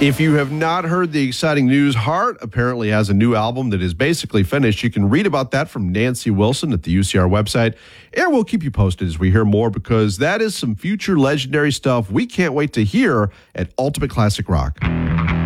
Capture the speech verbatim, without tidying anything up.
If you have not heard the exciting news, Heart apparently has a new album that is basically finished. You can read about that from Nancy Wilson at the U C R website, and we'll keep you posted as we hear more, because that is some future legendary stuff we can't wait to hear at Ultimate Classic Rock.